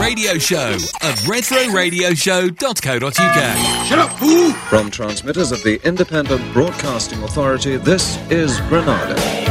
radio show at retroradioshow.co.uk. Shut up, fool! From transmitters of the Independent Broadcasting Authority, this is Granada.